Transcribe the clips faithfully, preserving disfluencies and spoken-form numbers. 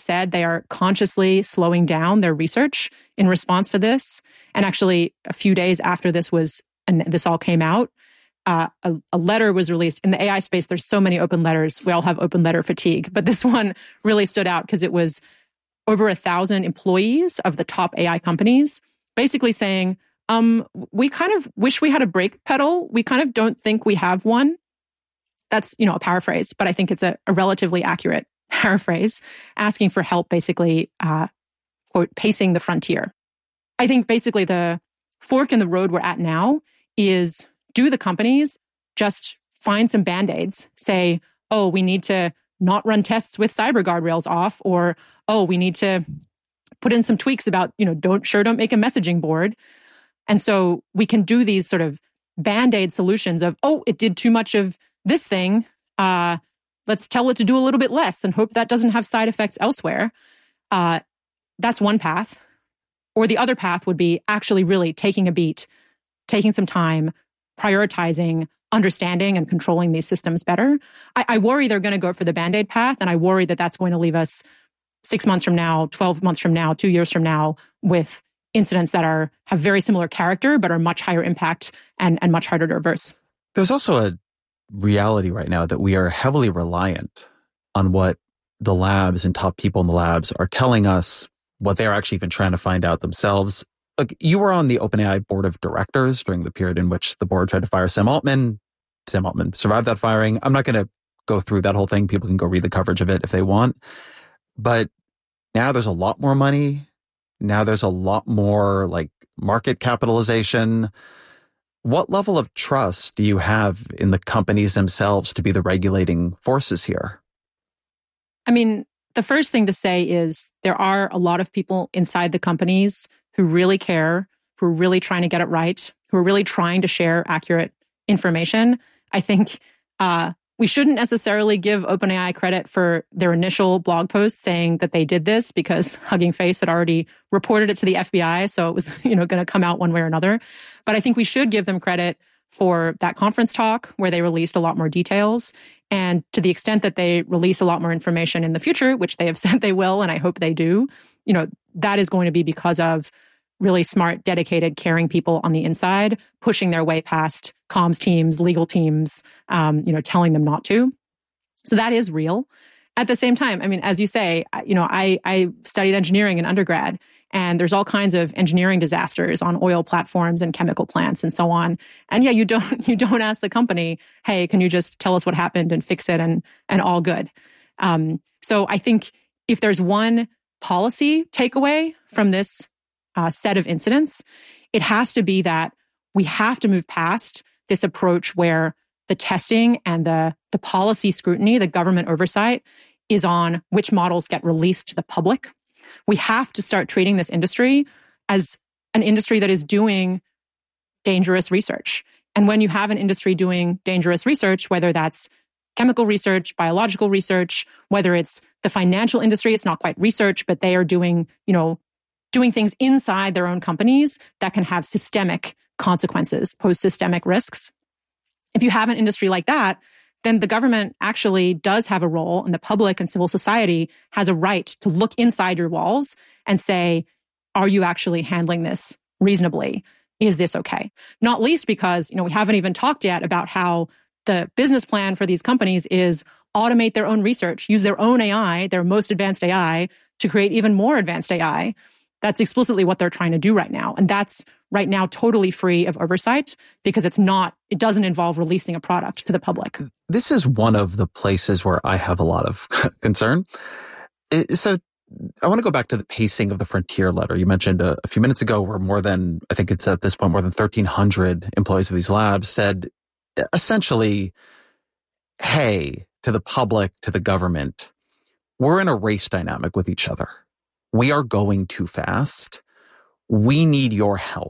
said they are consciously slowing down their research in response to this. And actually, a few days after this was, and this all came out, uh, a, a letter was released. In the A I space, there's so many open letters. We all have open letter fatigue. But this one really stood out because it was over a thousand employees of the top A I companies basically saying, um, we kind of wish we had a brake pedal. We kind of don't think we have one. That's, you know, a paraphrase, but I think it's a, a relatively accurate paraphrase, asking for help, basically, uh, quote, pacing the frontier. I think basically the fork in the road we're at now is, do the companies just find some band-aids, say, oh, we need to not run tests with cyber guardrails off, or, oh, we need to put in some tweaks about, you know, don't, sure, don't make a messaging board. And so we can do these sort of band-aid solutions of, oh, it did too much of this thing, uh, let's tell it to do a little bit less and hope that doesn't have side effects elsewhere. Uh, that's one path. Or the other path would be actually really taking a beat, taking some time, prioritizing, understanding and controlling these systems better. I, I worry they're going to go for the Band-Aid path, and I worry that that's going to leave us six months from now, twelve months from now, two years from now with incidents that are have very similar character but are much higher impact and, and much harder to reverse. There's also a reality right now that we are heavily reliant on what the labs and top people in the labs are telling us, what they're actually even trying to find out themselves. Look, you were on the OpenAI board of directors during the period in which the board tried to fire Sam Altman. Sam Altman survived that firing. I'm not going to go through that whole thing. People can go read the coverage of it if they want. But now there's a lot more money. Now there's a lot more like market capitalization. What level of trust do you have in the companies themselves to be the regulating forces here? I mean, the first thing to say is there are a lot of people inside the companies who really care, who are really trying to get it right, who are really trying to share accurate information. I think uh, we shouldn't necessarily give OpenAI credit for their initial blog post saying that they did this, because Hugging Face had already reported it to the F B I, so it was, you know, going to come out one way or another. But I think we should give them credit for that conference talk where they released a lot more details. And to the extent that they release a lot more information in the future, which they have said they will, and I hope they do, you know, that is going to be because of really smart, dedicated, caring people on the inside, pushing their way past comms teams, legal teams, um, you know, telling them not to. So that is real. At the same time, I mean, as you say, you know, I, I studied engineering in undergrad, and there's all kinds of engineering disasters on oil platforms and chemical plants and so on. And yeah, you don't, you don't ask the company, hey, can you just tell us what happened and fix it and, and all good. Um, so I think if there's one policy takeaway from this uh, set of incidents, it has to be that we have to move past this approach where the testing and the, the policy scrutiny, the government oversight, is on which models get released to the public. We have to start treating this industry as an industry that is doing dangerous research. And when you have an industry doing dangerous research, whether that's chemical research, biological research, whether it's the financial industry, it's not quite research, but they are doing, you know, doing things inside their own companies that can have systemic consequences, pose systemic risks. If you have an industry like that, then the government actually does have a role, and the public and civil society has a right to look inside your walls and say, are you actually handling this reasonably? Is this okay? Not least because, you know, we haven't even talked yet about how the business plan for these companies is automate their own research, use their own A I, their most advanced A I, to create even more advanced A I. That's explicitly what they're trying to do right now. And that's right now totally free of oversight because it's not, it doesn't involve releasing a product to the public. This is one of the places where I have a lot of concern. It, so I want to go back to the pacing of the Frontier letter. You mentioned a, a few minutes ago where more than, I think it's at this point, more than thirteen hundred employees of these labs said essentially, hey, to the public, to the government, we're in a race dynamic with each other. We are going too fast. We need your help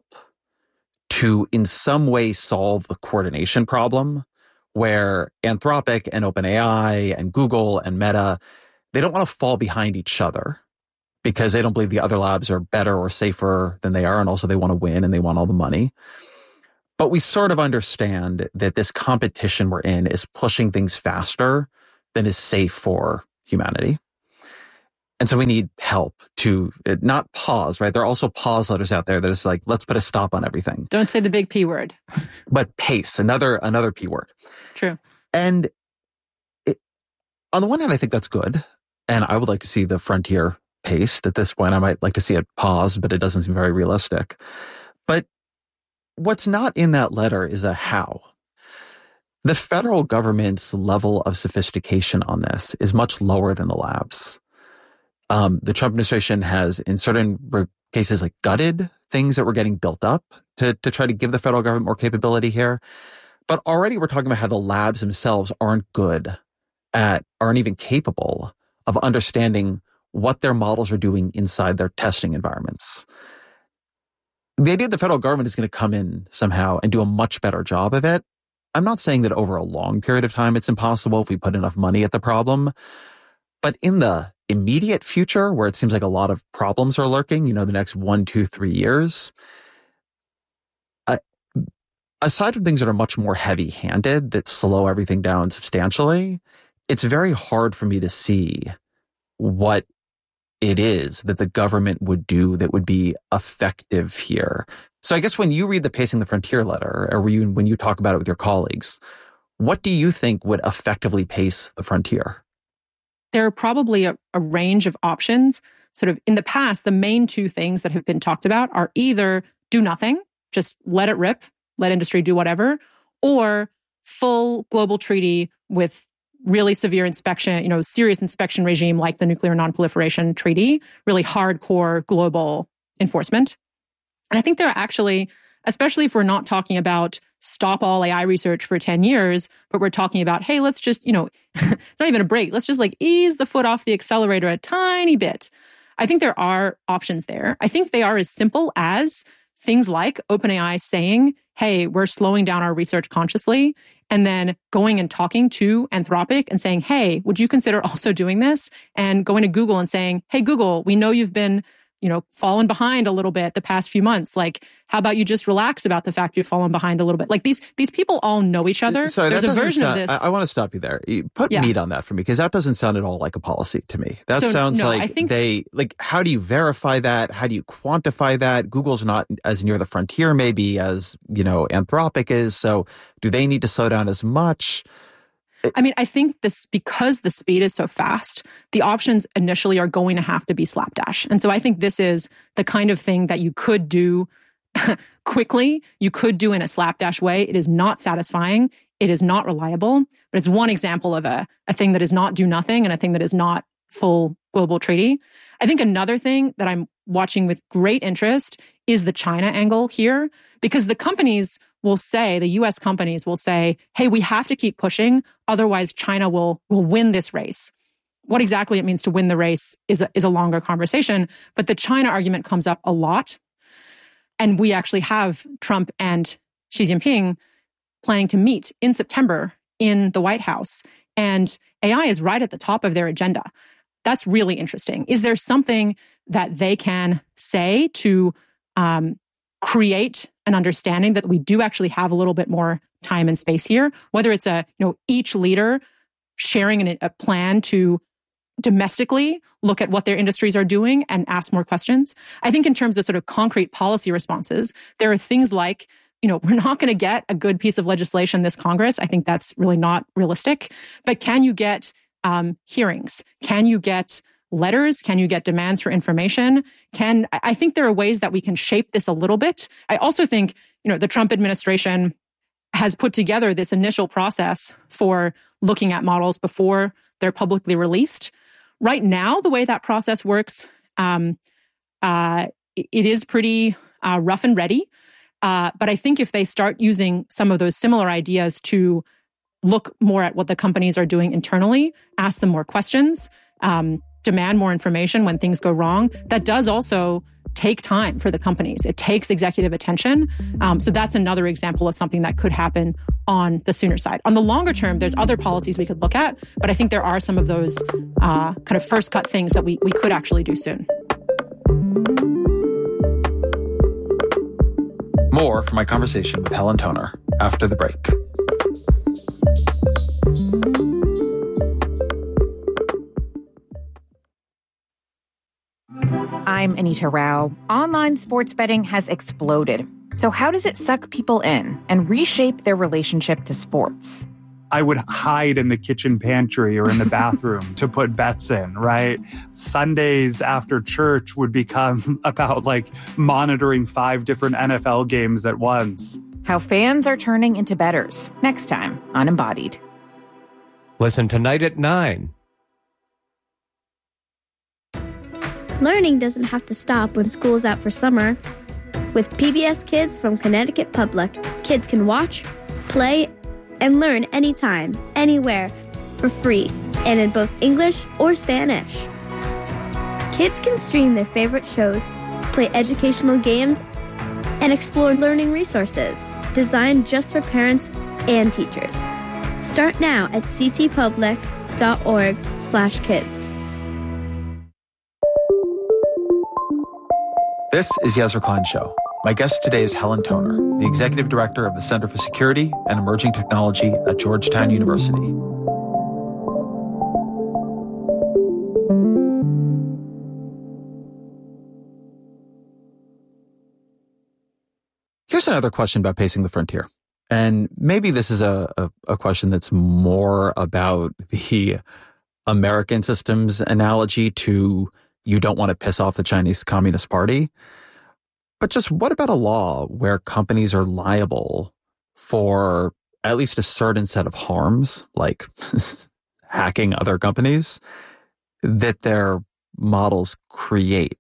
to in some way solve the coordination problem where Anthropic and OpenAI and Google and Meta, they don't want to fall behind each other because they don't believe the other labs are better or safer than they are. And also they want to win and they want all the money. But we sort of understand that this competition we're in is pushing things faster than is safe for humanity. And so we need help to not pause, right? There are also pause letters out there that is like, let's put a stop on everything. Don't say the big P word. But pace, another another P word. True. And it, on the one hand, I think that's good. And I would like to see the frontier paced. At this point, I might like to see it paused, but it doesn't seem very realistic. But what's not in that letter is a how. The federal government's level of sophistication on this is much lower than the labs. Um, the Trump administration has, in certain cases, like gutted things that were getting built up to, to try to give the federal government more capability here. But already we're talking about how the labs themselves aren't good at, aren't even capable of understanding what their models are doing inside their testing environments. The idea that the federal government is going to come in somehow and do a much better job of it, I'm not saying that over a long period of time it's impossible if we put enough money at the problem. But in the immediate future, where it seems like a lot of problems are lurking, you know, the next one, two, three years, uh, aside from things that are much more heavy-handed that slow everything down substantially, it's very hard for me to see what it is that the government would do that would be effective here. So I guess when you read the Pacing the Frontier letter, or when you, when you talk about it with your colleagues, what do you think would effectively pace the frontier? There are probably a, a range of options. Sort of in the past, the main two things that have been talked about are either do nothing, just let it rip, let industry do whatever, or full global treaty with really severe inspection, you know, serious inspection regime like the Nuclear Non-Proliferation Treaty, really hardcore global enforcement. And I think there are actually, especially if we're not talking about stop all A I research for ten years, but we're talking about, hey, let's just, you know, it's not even a break. Let's just like ease the foot off the accelerator a tiny bit. I think there are options there. I think they are as simple as things like OpenAI saying, hey, we're slowing down our research consciously, and then going and talking to Anthropic and saying, hey, would you consider also doing this? And going to Google and saying, hey, Google, we know you've been, you know, fallen behind a little bit the past few months. Like, how about you just relax about the fact you've fallen behind a little bit? Like these these people all know each other. Sorry, There's a version sound, of this. I, I want to stop you there. You put yeah. meat on that for me, because that doesn't sound at all like a policy to me. That so, sounds no, like I think, they, like, how do you verify that? How do you quantify that? Google's not as near the frontier maybe as, you know, Anthropic is. So do they need to slow down as much? I mean, I think this, because the speed is so fast, the options initially are going to have to be slapdash. And so I think this is the kind of thing that you could do quickly, you could do in a slapdash way. It is not satisfying. It is not reliable, but it's one example of a, a thing that is not do nothing and a thing that is not full global treaty. I think another thing that I'm watching with great interest is the China angle here, because the companies will say, the U S companies will say, hey, we have to keep pushing, otherwise China will will win this race. What exactly it means to win the race is a, is a longer conversation, but the China argument comes up a lot. And we actually have Trump and Xi Jinping planning to meet in September in the White House, and A I is right at the top of their agenda. That's really interesting. Is there something that they can say to um, create an understanding that we do actually have a little bit more time and space here? Whether it's a, you know, each leader sharing an, a plan to domestically look at what their industries are doing and ask more questions. I think in terms of sort of concrete policy responses, there are things like, you know, we're not going to get a good piece of legislation this Congress. I think that's really not realistic. But can you get um, hearings? Can you get letters? Can you get demands for information? Can I think there are ways that we can shape this a little bit. I also think, you know, the Trump administration has put together this initial process for looking at models before they're publicly released. Right now, the way that process works, um, uh, it is pretty uh, rough and ready. Uh, but I think if they start using some of those similar ideas to look more at what the companies are doing internally, ask them more questions, um, demand more information when things go wrong, that does also take time for the companies. It takes executive attention. Um, so that's another example of something that could happen on the sooner side. On the longer term, there's other policies we could look at, but I think there are some of those uh, kind of first cut things that we, we could actually do soon. More from my conversation with Helen Toner after the break. I'm Anita Rao. Online sports betting has exploded. So how does it suck people in and reshape their relationship to sports? I would hide in the kitchen pantry or in the bathroom to put bets in, right? Sundays after church would become about like monitoring five different N F L games at once. How fans are turning into bettors. Next time on Embodied. Listen tonight at nine. Learning doesn't have to stop when school's out for summer. With P B S Kids from Connecticut Public, kids can watch, play, and learn anytime, anywhere, for free, and in both English or Spanish. Kids can stream their favorite shows, play educational games, and explore learning resources designed just for parents and teachers. Start now at ctpublic dot org slash kids. This is Yezra Klein Show. My guest today is Helen Toner, the Executive Director of the Center for Security and Emerging Technology at Georgetown University. Here's another question about pacing the frontier. And maybe this is a, a, a question that's more about the American systems analogy to you don't want to piss off the Chinese Communist Party. But just what about a law where companies are liable for at least a certain set of harms, like hacking other companies, that their models create?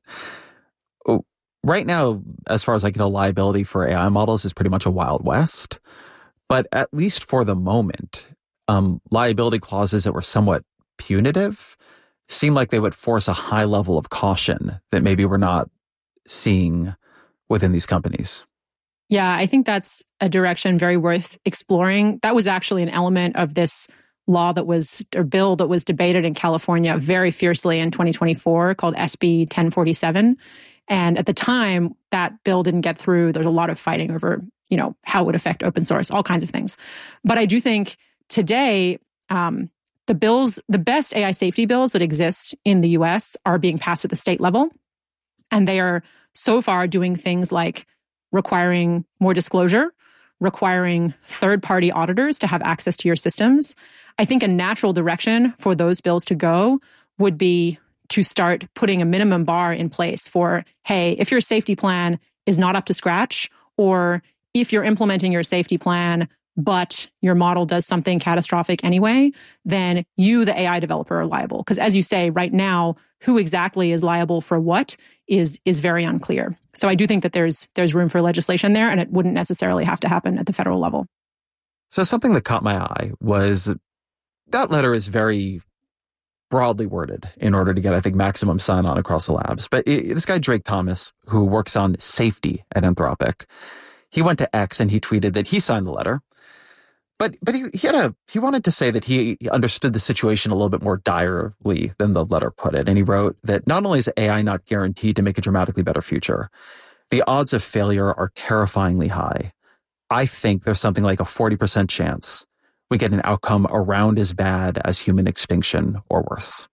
Right now, as far as I can tell, liability for A I models is pretty much a Wild West. But at least for the moment, um, liability clauses that were somewhat punitive seem like they would force a high level of caution that maybe we're not seeing within these companies. Yeah, I think that's a direction very worth exploring. That was actually an element of this law that was, or bill that was debated in California very fiercely in twenty twenty-four called S B ten forty-seven. And at the time, that bill didn't get through. There's a lot of fighting over, you know, how it would affect open source, all kinds of things. But I do think today, um, the bills, the best A I safety bills that exist in the U S are being passed at the state level. And they are so far doing things like requiring more disclosure, requiring third-party auditors to have access to your systems. I think a natural direction for those bills to go would be to start putting a minimum bar in place for, hey, if your safety plan is not up to scratch, or if you're implementing your safety plan, but your model does something catastrophic anyway, then you, the A I developer, are liable. Because as you say, right now, who exactly is liable for what is is very unclear. So I do think that there's there's room for legislation there, and it wouldn't necessarily have to happen at the federal level. So something that caught my eye was that letter is very broadly worded in order to get, I think, maximum sign-on across the labs. But it, this guy, Drake Thomas, who works on safety at Anthropic, he went to X and he tweeted that he signed the letter. But but he, he had a he wanted to say that he understood the situation a little bit more direly than the letter put it. And he wrote that not only is A I not guaranteed to make a dramatically better future, the odds of failure are terrifyingly high. I think there's something like a forty percent chance we get an outcome around as bad as human extinction or worse.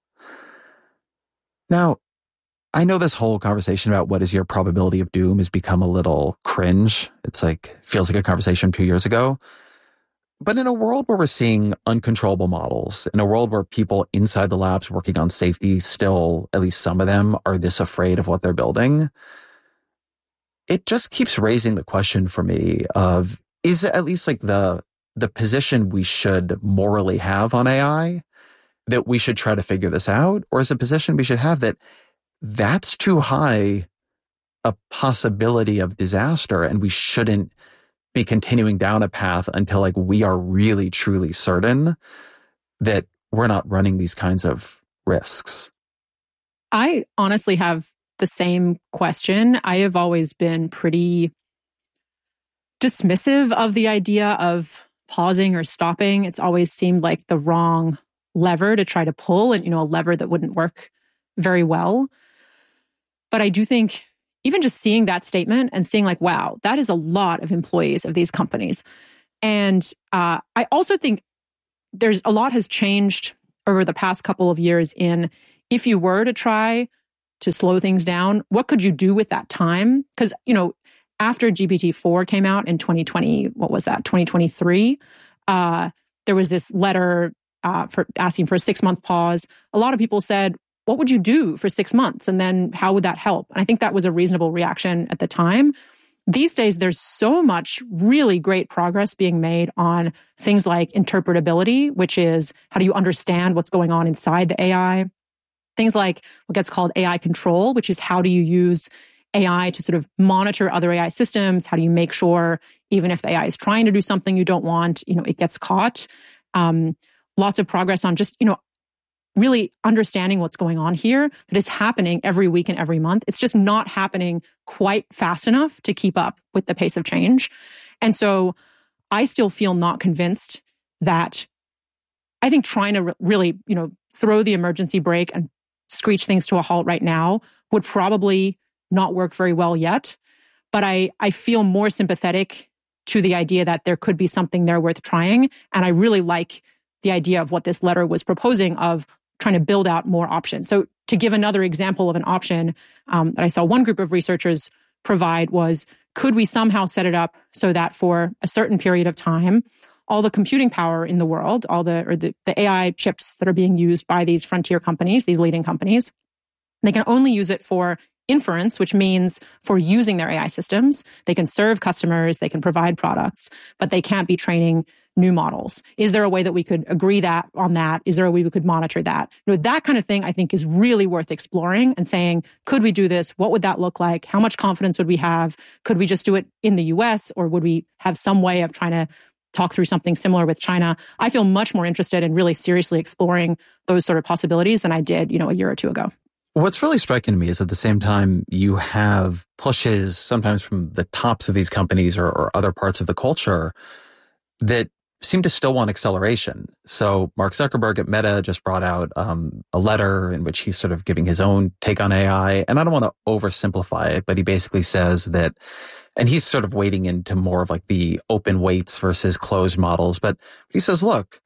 Now, I know this whole conversation about what is your probability of doom has become a little cringe. It's like, feels like a conversation two years ago. But in a world where we're seeing uncontrollable models, in a world where people inside the labs working on safety still, at least some of them, are this afraid of what they're building, it just keeps raising the question for me of, is it at least like the the position we should morally have on A I, that we should try to figure this out? Or is a position we should have that that's too high a possibility of disaster and we shouldn't be continuing down a path until like we are really, truly certain that we're not running these kinds of risks? I honestly have the same question. I have always been pretty dismissive of the idea of pausing or stopping. It's always seemed like the wrong lever to try to pull, and, you know, a lever that wouldn't work very well. But I do think even just seeing that statement and seeing like, wow, that is a lot of employees of these companies. And uh, I also think there's a lot has changed over the past couple of years in, if you were to try to slow things down, what could you do with that time? Because, you know, after G P T four came out in twenty twenty, what was that, twenty twenty-three, uh, there was this letter uh, for asking for a six-month pause. A lot of people said, what would you do for six months? And then how would that help? And I think that was a reasonable reaction at the time. These days, there's so much really great progress being made on things like interpretability, which is how do you understand what's going on inside the A I? Things like what gets called A I control, which is how do you use A I to sort of monitor other A I systems? How do you make sure even if the A I is trying to do something you don't want, you know, it gets caught? Um, lots of progress on just, you know, really understanding what's going on here that is happening every week and every month. It's just not happening quite fast enough to keep up with the pace of change. And so I still feel not convinced that I think trying to re- really, you know, throw the emergency brake and screech things to a halt right now would probably not work very well yet. But I, I feel more sympathetic to the idea that there could be something there worth trying. And I really like the idea of what this letter was proposing of trying to build out more options. So to give another example of an option um, that I saw one group of researchers provide was, could we somehow set it up so that for a certain period of time, all the computing power in the world, all the, or the, the A I chips that are being used by these frontier companies, these leading companies, they can only use it for inference, which means for using their A I systems. They can serve customers, they can provide products, but they can't be training new models. Is there a way that we could agree that on that? Is there a way we could monitor that? You know, that kind of thing I think is really worth exploring and saying, could we do this? What would that look like? How much confidence would we have? Could we just do it in the U S, or would we have some way of trying to talk through something similar with China? I feel much more interested in really seriously exploring those sort of possibilities than I did, you know, a year or two ago. What's really striking to me is at the same time, you have pushes sometimes from the tops of these companies or, or other parts of the culture that seem to still want acceleration. So Mark Zuckerberg at Meta just brought out um, a letter in which he's sort of giving his own take on A I. And I don't want to oversimplify it, but he basically says that, and he's sort of wading into more of like the open weights versus closed models. But he says, look,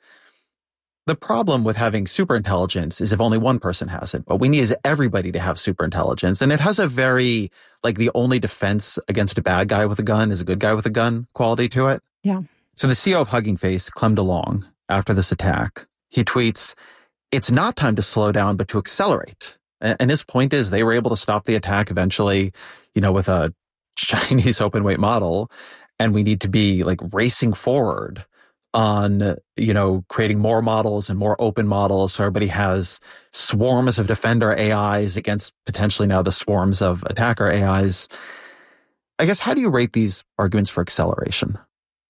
the problem with having superintelligence is if only one person has it. What we need is everybody to have superintelligence. And it has a very, like, the only defense against a bad guy with a gun is a good guy with a gun quality to it. Yeah. So the C E O of Hugging Face, Clem DeLong, after this attack, he tweets, it's not time to slow down, but to accelerate. And his point is they were able to stop the attack eventually, you know, with a Chinese open weight model. And we need to be like racing forward on, you know, creating more models and more open models. So everybody has swarms of defender A Is against potentially now the swarms of attacker A Is. I guess, how do you rate these arguments for acceleration?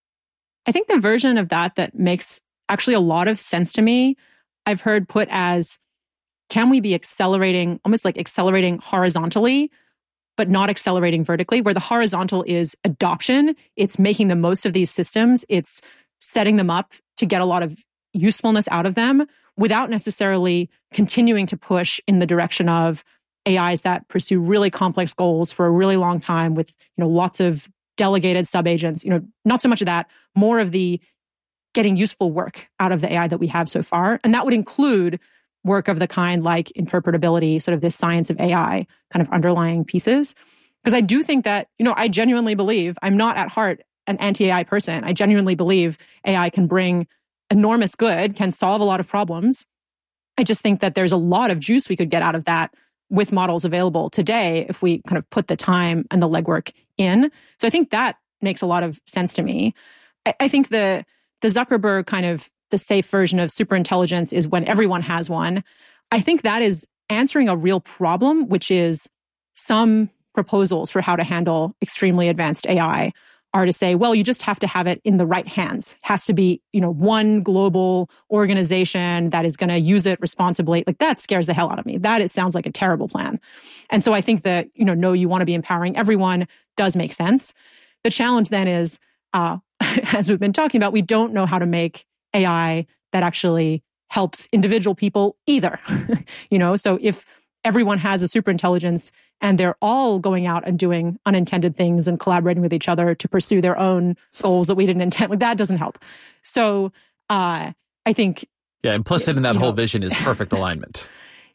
I think the version of that that makes actually a lot of sense to me, I've heard put as, can we be accelerating, almost like accelerating horizontally, but not accelerating vertically, where the horizontal is adoption. It's making the most of these systems. It's setting them up to get a lot of usefulness out of them without necessarily continuing to push in the direction of A Is that pursue really complex goals for a really long time with, you know, lots of delegated subagents, you know, not so much of that, more of the getting useful work out of the A I that we have so far. And that would include work of the kind like interpretability, sort of this science of A I kind of underlying pieces. Because I do think that, you know, I genuinely believe, I'm not at heart an anti-A I person. I genuinely believe A I can bring enormous good, can solve a lot of problems. I just think that there's a lot of juice we could get out of that with models available today if we kind of put the time and the legwork in. So I think that makes a lot of sense to me. I, I think the the Zuckerberg kind of the safe version of superintelligence is when everyone has one. I think that is answering a real problem, which is some proposals for how to handle extremely advanced A I are to say, well, you just have to have it in the right hands. It has to be, you know, one global organization that is going to use it responsibly. Like that scares the hell out of me. That it sounds like a terrible plan. And so I think that, you know, no, you want to be empowering everyone does make sense. The challenge then is, uh, as we've been talking about, we don't know how to make A I that actually helps individual people either. You know, so if everyone has a superintelligence and they're all going out and doing unintended things and collaborating with each other to pursue their own goals that we didn't intend, like that doesn't help. So uh, I think... Yeah, implicit in that whole know, vision is perfect alignment.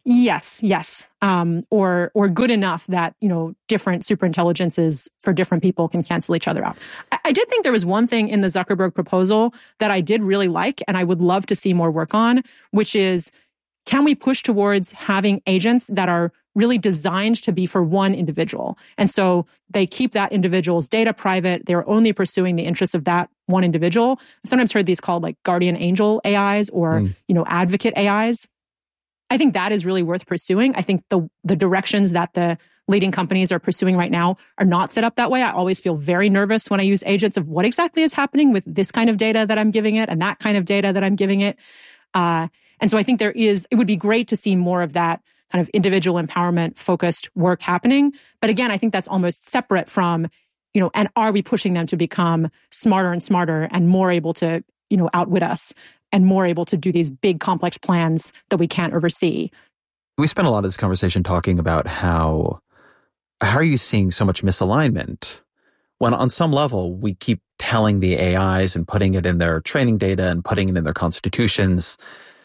Yes, yes. Um, or or good enough that, you know, different superintelligences for different people can cancel each other out. I, I did think there was one thing in the Zuckerberg proposal that I did really like and I would love to see more work on, which is, can we push towards having agents that are really designed to be for one individual? And so they keep that individual's data private. They're only pursuing the interests of that one individual. I've sometimes heard these called like guardian angel A Is or, mm. you know, advocate A Is. I think that is really worth pursuing. I think the the directions that the leading companies are pursuing right now are not set up that way. I always feel very nervous when I use agents of what exactly is happening with this kind of data that I'm giving it and that kind of data that I'm giving it. Uh, and so I think there is, it would be great to see more of that kind of individual empowerment focused work happening. But again, I think that's almost separate from, you know, and are we pushing them to become smarter and smarter and more able to, you know, outwit us and more able to do these big complex plans that we can't oversee? We spent a lot of this conversation talking about how, how are you seeing so much misalignment when on some level we keep telling the A Is and putting it in their training data and putting it in their constitutions,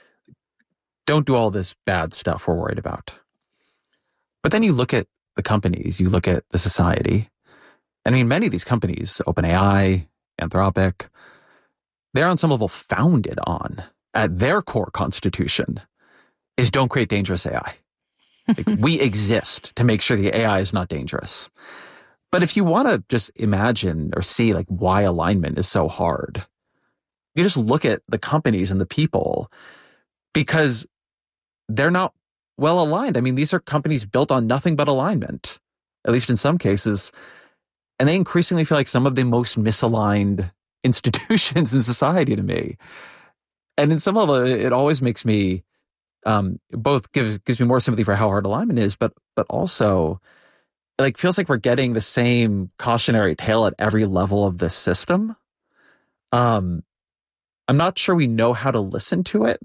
don't do all this bad stuff we're worried about. But then you look at the companies, you look at the society. I mean, many of these companies, OpenAI, Anthropic, they're on some level founded on, at their core constitution, is don't create dangerous A I. Like, we exist to make sure the A I is not dangerous. But if you want to just imagine or see like why alignment is so hard, you just look at the companies and the people because they're not well aligned. I mean, these are companies built on nothing but alignment, at least in some cases. And they increasingly feel like some of the most misaligned institutions in society to me. And in some level, it always makes me um, both gives gives me more sympathy for how hard alignment is, but but also like feels like we're getting the same cautionary tale at every level of this system. Um, I'm not sure we know how to listen to it,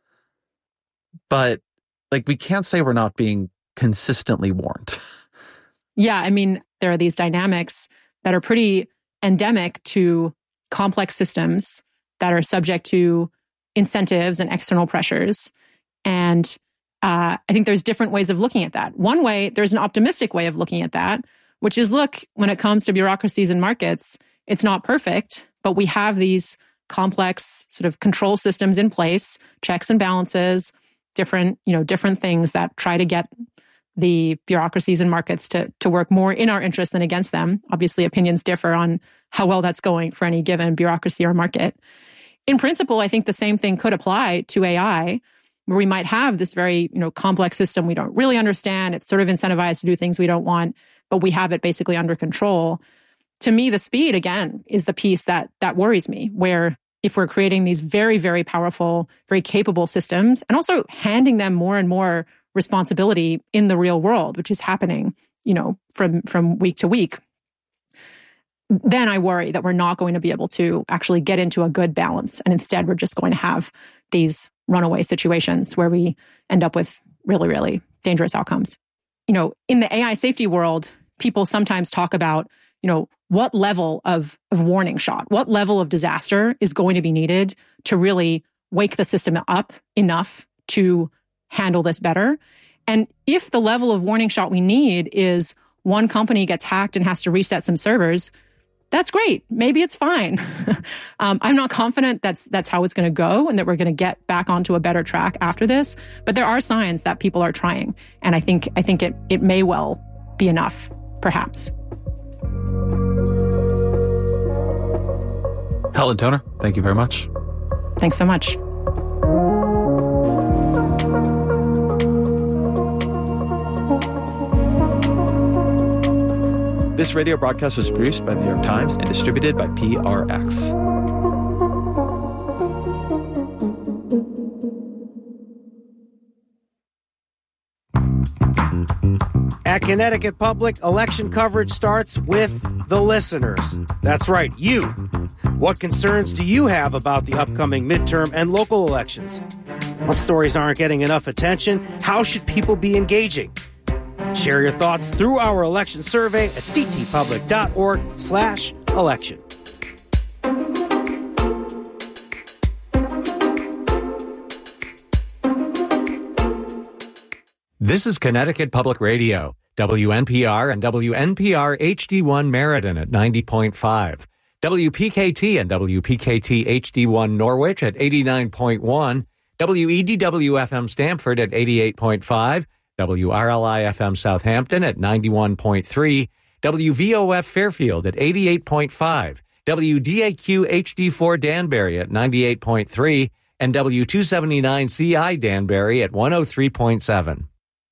but like we can't say we're not being consistently warned. Yeah, I mean, there are these dynamics that are pretty endemic to complex systems that are subject to incentives and external pressures. And uh, I think there's different ways of looking at that. One way, there's an optimistic way of looking at that, which is, look, when it comes to bureaucracies and markets, it's not perfect, but we have these complex sort of control systems in place, checks and balances, different, you know, different things that try to get the bureaucracies and markets to, to work more in our interest than against them. Obviously, opinions differ on how well that's going for any given bureaucracy or market. In principle, I think the same thing could apply to A I, where we might have this very, you know, complex system we don't really understand. It's sort of incentivized to do things we don't want, but we have it basically under control. To me, the speed, again, is the piece that that worries me, where if we're creating these very, very powerful, very capable systems, and also handing them more and more responsibility in the real world, which is happening, you know, from, from week to week, then I worry that we're not going to be able to actually get into a good balance. And instead, we're just going to have these runaway situations where we end up with really, really dangerous outcomes. You know, in the A I safety world, people sometimes talk about, you know, what level of, of warning shot, what level of disaster is going to be needed to really wake the system up enough to handle this better. And if the level of warning shot we need is one company gets hacked and has to reset some servers, that's great. Maybe it's fine. um, I'm not confident that's that's how it's going to go and that we're going to get back onto a better track after this. But there are signs that people are trying, and I think I think it it may well be enough, perhaps. Helen Toner, thank you very much. Thanks so much. This radio broadcast was produced by the New York Times and distributed by P R X. At Connecticut Public, election coverage starts with the listeners. That's right, you. What concerns do you have about the upcoming midterm and local elections? What stories aren't getting enough attention? How should people be engaging? Share your thoughts through our election survey at ctpublic.org slash election. This is Connecticut Public Radio, W N P R and W N P R H D one Meriden at ninety point five, W P K T and W P K T H D one Norwich at eighty-nine point one, W E D W F M Stamford at eighty-eight point five, W R L I F M Southampton at ninety-one point three, W V O F Fairfield at eighty-eight point five, W D A Q H D four Danbury at ninety-eight point three, and W two seventy-nine C I Danbury at one oh three point seven.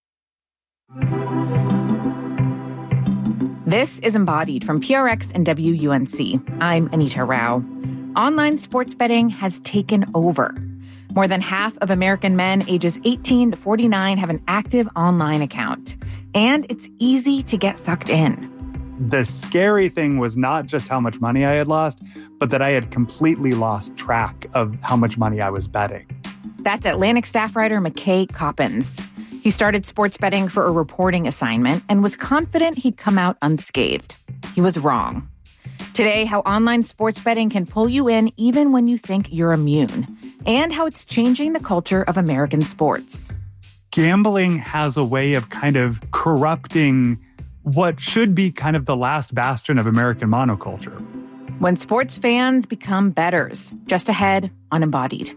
This is Embodied from P R X and W U N C. I'm Anita Rao. Online sports betting has taken over. More than half of American men ages eighteen to forty-nine have an active online account. And it's easy to get sucked in. The scary thing was not just how much money I had lost, but that I had completely lost track of how much money I was betting. That's Atlantic staff writer McKay Coppins. He started sports betting for a reporting assignment and was confident he'd come out unscathed. He was wrong. Today, how online sports betting can pull you in even when you think you're immune, and how it's changing the culture of American sports. Gambling has a way of kind of corrupting what should be kind of the last bastion of American monoculture. When sports fans become bettors, just ahead on Embodied.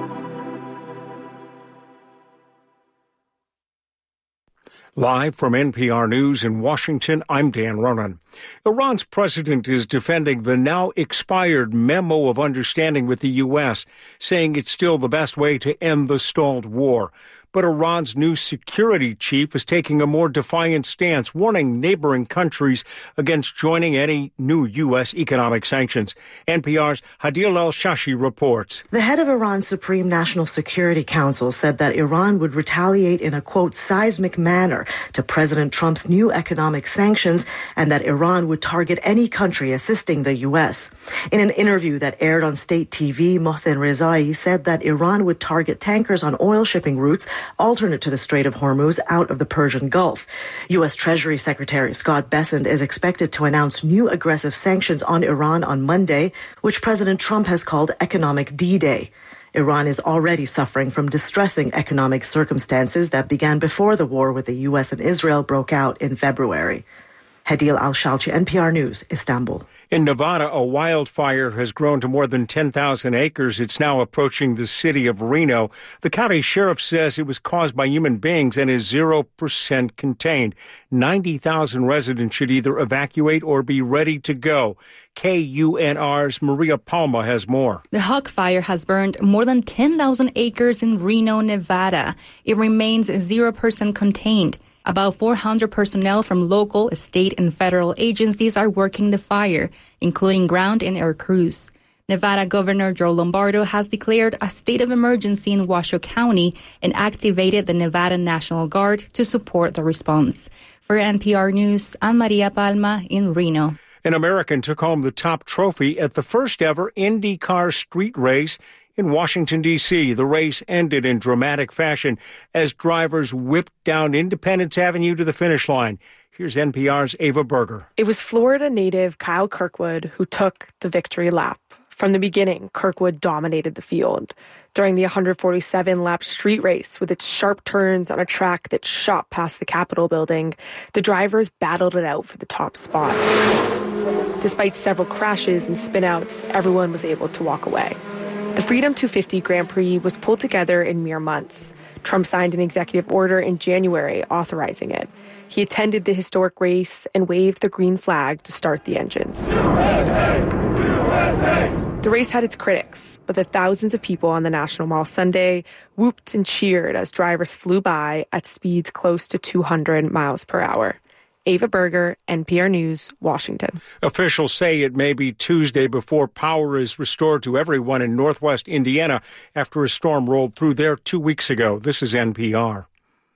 Live from N P R News in Washington, I'm Dan Ronan. Iran's president is defending the now expired Memo of Understanding with the U S, saying it's still the best way to end the stalled war. But Iran's new security chief is taking a more defiant stance, warning neighboring countries against joining any new U S economic sanctions. N P R's Hadil El-Shashi reports. The head of Iran's Supreme National Security Council said that Iran would retaliate in a, quote, seismic manner to President Trump's new economic sanctions, and that Iran would target any country assisting the U S. In an interview that aired on state T V, Mohsen Rezai said that Iran would target tankers on oil shipping routes alternate to the Strait of Hormuz out of the Persian Gulf. U S Treasury Secretary Scott Bessent is expected to announce new aggressive sanctions on Iran on Monday, which President Trump has called Economic D-Day. Iran is already suffering from distressing economic circumstances that began before the war with the U S and Israel broke out in February. Hadil Al-Shalchi, N P R News, Istanbul. In Nevada, a wildfire has grown to more than ten thousand acres. It's now approaching the city of Reno. The county sheriff says it was caused by human beings and is zero percent contained. ninety thousand residents should either evacuate or be ready to go. K U N R's Maria Palma has more. The Hawk Fire has burned more than ten thousand acres in Reno, Nevada. It remains zero percent contained. About four hundred personnel from local, state, and federal agencies are working the fire, including ground and air crews. Nevada Governor Joe Lombardo has declared a state of emergency in Washoe County and activated the Nevada National Guard to support the response. For N P R News, I'm Maria Palma in Reno. An American took home the top trophy at the first ever IndyCar street race in Washington, D C. The race ended in dramatic fashion as drivers whipped down Independence Avenue to the finish line. Here's N P R's Ava Berger. It was Florida native Kyle Kirkwood who took the victory lap. From the beginning, Kirkwood dominated the field. During the one hundred forty-seven lap street race, with its sharp turns on a track that shot past the Capitol building, the drivers battled it out for the top spot. Despite several crashes and spinouts, everyone was able to walk away. The Freedom two fifty Grand Prix was pulled together in mere months. Trump signed an executive order in January authorizing it. He attended the historic race and waved the green flag to start the engines. U S A! U S A! The race had its critics, but the thousands of people on the National Mall Sunday whooped and cheered as drivers flew by at speeds close to two hundred miles per hour. Ava Berger, N P R News, Washington. Officials say it may be Tuesday before power is restored to everyone in northwest Indiana after a storm rolled through there two weeks ago. This is N P R.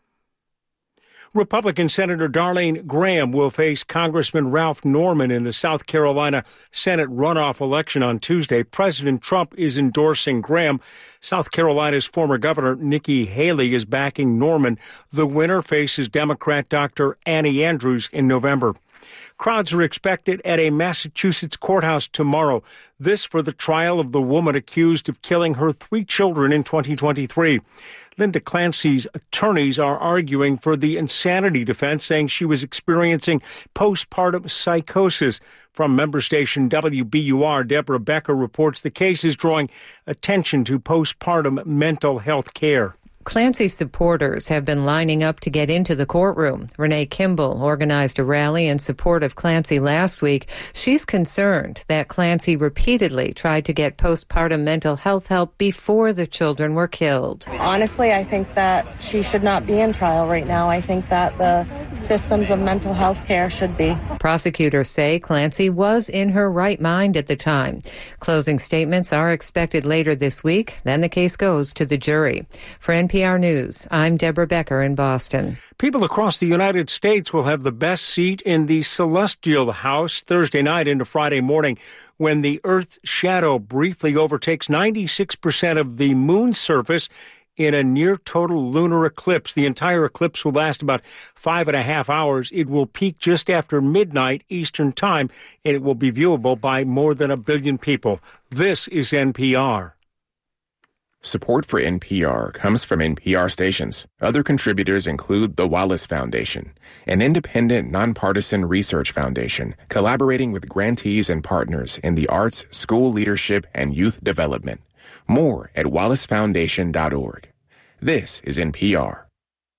Republican Senator Darlene Graham will face Congressman Ralph Norman in the South Carolina Senate runoff election on Tuesday. President Trump is endorsing Graham. South Carolina's former governor Nikki Haley is backing Norman. The winner faces Democrat Doctor Annie Andrews in November. Crowds are expected at a Massachusetts courthouse tomorrow. This for the trial of the woman accused of killing her three children in twenty twenty-three. Linda Clancy's attorneys are arguing for the insanity defense, saying she was experiencing postpartum psychosis. From member station W B U R, Deborah Becker reports the case is drawing attention to postpartum mental health care. Clancy's supporters have been lining up to get into the courtroom. Renee Kimball organized a rally in support of Clancy last week. She's concerned that Clancy repeatedly tried to get postpartum mental health help before the children were killed. Honestly, I think that she should not be in trial right now. I think that the systems of mental health care should be. Prosecutors say Clancy was in her right mind at the time. Closing statements are expected later this week. Then the case goes to the jury. For N P R News, I'm Deborah Becker in Boston. People across the United States will have the best seat in the celestial house Thursday night into Friday morning when the Earth's shadow briefly overtakes ninety-six percent of the moon's surface in a near-total lunar eclipse. The entire eclipse will last about five and a half hours. It will peak just after midnight Eastern Time, and it will be viewable by more than a billion people. This is N P R. Support for N P R comes from N P R stations. Other contributors include the Wallace Foundation, an independent, nonpartisan research foundation collaborating with grantees and partners in the arts, school leadership, and youth development. More at wallace foundation dot org. This is N P R.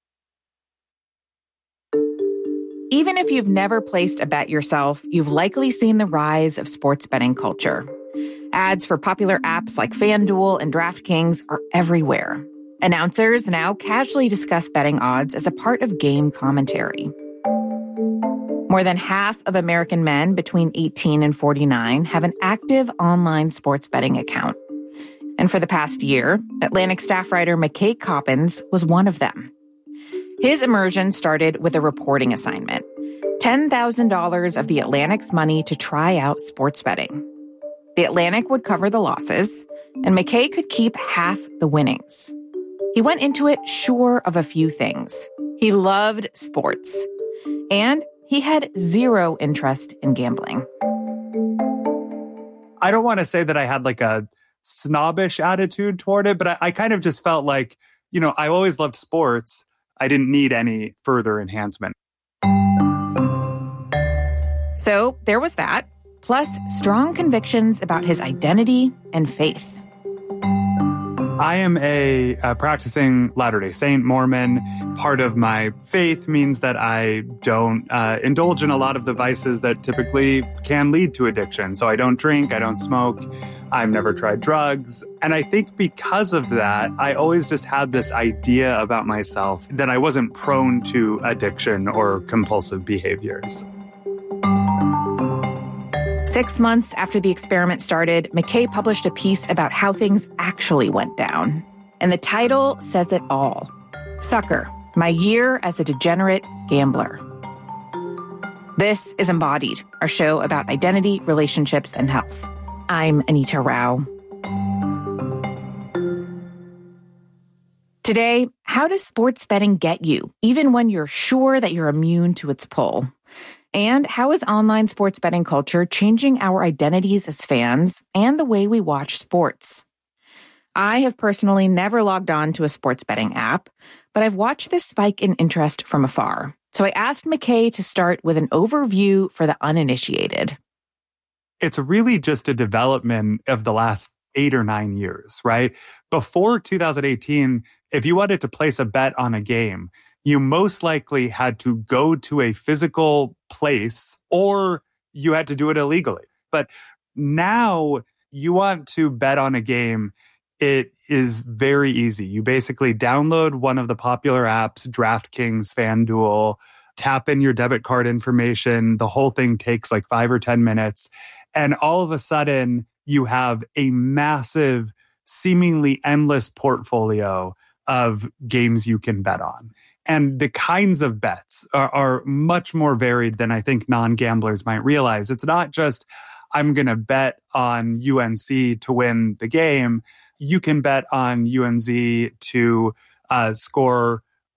Even if you've never placed a bet yourself, you've likely seen the rise of sports betting culture. Ads for popular apps like FanDuel and DraftKings are everywhere. Announcers now casually discuss betting odds as a part of game commentary. More than half of American men between eighteen and forty-nine have an active online sports betting account. And for the past year, Atlantic staff writer McKay Coppins was one of them. His immersion started with a reporting assignment, ten thousand dollars of the Atlantic's money to try out sports betting. The Atlantic would cover the losses, and McKay could keep half the winnings. He went into it sure of a few things. He loved sports, and he had zero interest in gambling. I don't want to say that I had like a snobbish attitude toward it, but I, I kind of just felt like, you know, I always loved sports. I didn't need any further enhancement. So there was that, plus strong convictions about his identity and faith. I am a, a practicing Latter-day Saint Mormon. Part of my faith means that I don't uh, indulge in a lot of the vices that typically can lead to addiction. So I don't drink, I don't smoke, I've never tried drugs. And I think because of that, I always just had this idea about myself that I wasn't prone to addiction or compulsive behaviors. Six months after the experiment started, McKay published a piece about how things actually went down. And the title says it all. Sucker, My Year as a Degenerate Gambler. This is Embodied, our show about identity, relationships, and health. I'm Anita Rao. Today, how does sports betting get you, even when you're sure that you're immune to its pull? And how is online sports betting culture changing our identities as fans and the way we watch sports? I have personally never logged on to a sports betting app, but I've watched this spike in interest from afar. So I asked McKay to start with an overview for the uninitiated. It's really just a development of the last eight or nine years, right? Before two thousand eighteen, if you wanted to place a bet on a game, you most likely had to go to a physical place or you had to do it illegally. But now you want to bet on a game, it is very easy. You basically download one of the popular apps, DraftKings, FanDuel, tap in your debit card information. The whole thing takes like five or ten minutes. And all of a sudden, you have a massive, seemingly endless portfolio of games you can bet on. And the kinds of bets are, are much more varied than I think non-gamblers might realize. It's not just, I'm going to bet on U N C to win the game. You can bet on U N C to uh, score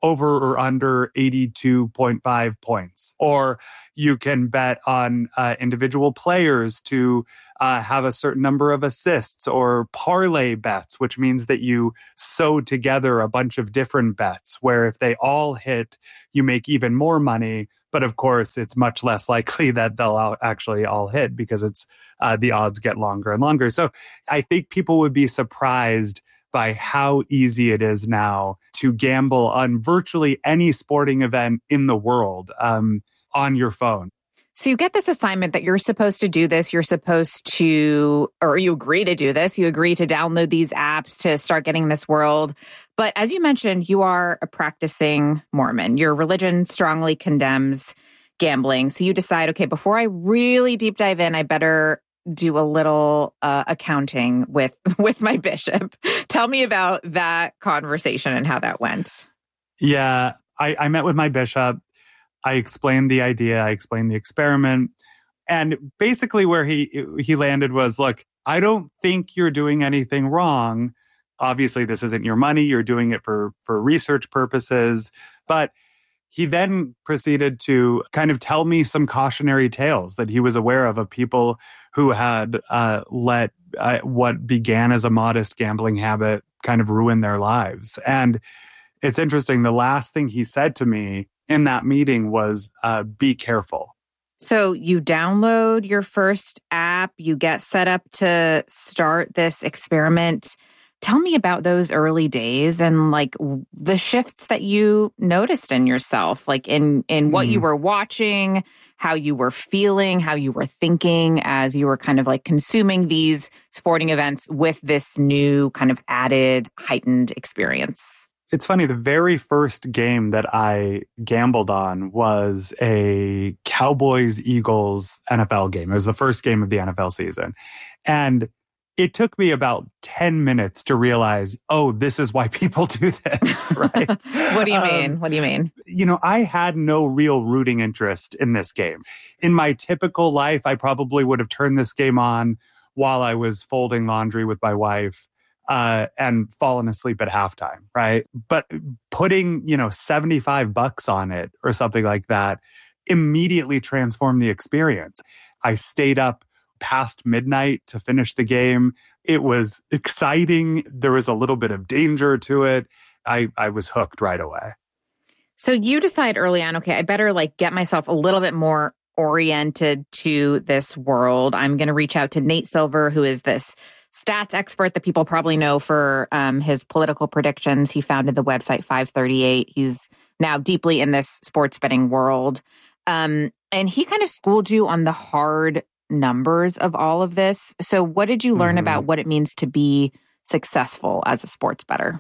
over or under eighty-two point five points. Or you can bet on uh, individual players to uh, have a certain number of assists, or parlay bets, which means that you sew together a bunch of different bets where if they all hit, you make even more money. But of course, it's much less likely that they'll actually all hit because it's uh, the odds get longer and longer. So I think people would be surprised by how easy it is now to gamble on virtually any sporting event in the world um, on your phone. So you get this assignment that you're supposed to do this. You're supposed to, or you agree to do this. You agree to download these apps to start getting this world. But as you mentioned, you are a practicing Mormon. Your religion strongly condemns gambling. So you decide, okay, before I really deep dive in, I better do a little uh, accounting with with my bishop. Tell me about that conversation and how that went. Yeah, I, I met with my bishop. I explained the idea. I explained the experiment. And basically where he he landed was, look, I don't think you're doing anything wrong. Obviously, this isn't your money. You're doing it for, for research purposes. But he then proceeded to kind of tell me some cautionary tales that he was aware of, of people who had uh, let uh, what began as a modest gambling habit kind of ruin their lives. And it's interesting. The last thing he said to me in that meeting was, uh, be careful. So you download your first app, you get set up to start this experiment. Tell me about those early days and like the shifts that you noticed in yourself, like in, in what mm. you were watching, how you were feeling, how you were thinking as you were kind of like consuming these sporting events with this new kind of added heightened experience. It's funny, the very first game that I gambled on was a Cowboys-Eagles N F L game. It was the first game of the N F L season. And it took me about ten minutes to realize, oh, this is why people do this, right? What do you mean? Um, what do you mean? You know, I had no real rooting interest in this game. In my typical life, I probably would have turned this game on while I was folding laundry with my wife. Uh, and fallen asleep at halftime, right? But putting, you know, seventy-five bucks on it or something like that immediately transformed the experience. I stayed up past midnight to finish the game. It was exciting. There was a little bit of danger to it. I, I was hooked right away. So you decide early on, okay, I better like get myself a little bit more oriented to this world. I'm going to reach out to Nate Silver, who is this stats expert that people probably know for um, his political predictions. He founded the website five thirty-eight. He's now deeply in this sports betting world. Um, and he kind of schooled you on the hard numbers of all of this. So what did you learn mm-hmm. about what it means to be successful as a sports bettor?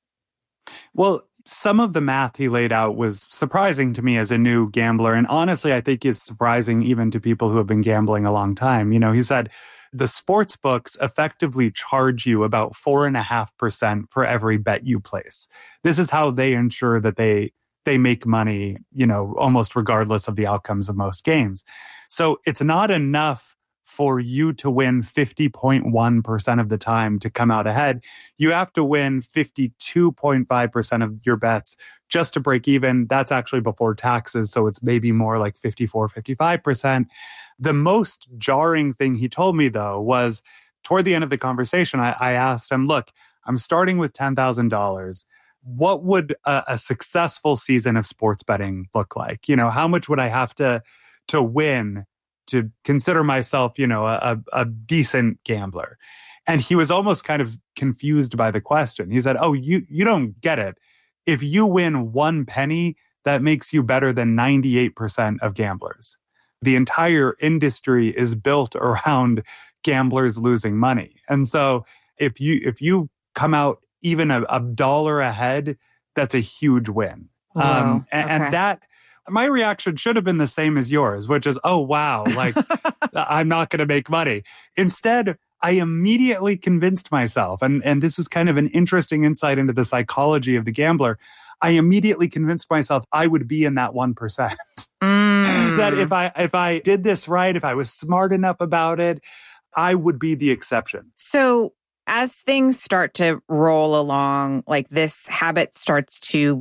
Well, some of the math he laid out was surprising to me as a new gambler. And honestly, I think is surprising even to people who have been gambling a long time. You know, he said, the sports books effectively charge you about four and a half percent for every bet you place. This is how they ensure that they they make money, you know, almost regardless of the outcomes of most games. So it's not enough for you to win fifty point one percent of the time to come out ahead. You have to win fifty-two point five percent of your bets just to break even. That's actually before taxes, so it's maybe more like fifty-four, fifty-five percent. The most jarring thing he told me, though, was toward the end of the conversation, I, I asked him, look, I'm starting with ten thousand dollars. What would a, a successful season of sports betting look like? You know, how much would I have to to win to consider myself, you know, a, a decent gambler? And he was almost kind of confused by the question. He said, oh, you you don't get it. If you win one penny, that makes you better than ninety-eight percent of gamblers. The entire industry is built around gamblers losing money. And so if you if you come out even a, a dollar ahead, that's a huge win. Wow. Um, and, okay. and that, my reaction should have been the same as yours, which is, oh, wow, like I'm not going to make money. Instead, I immediately convinced myself, and, and this was kind of an interesting insight into the psychology of the gambler. I immediately convinced myself I would be in that one percent. Mm. That if I if I did this right, if I was smart enough about it, I would be the exception. So as things start to roll along, like this habit starts to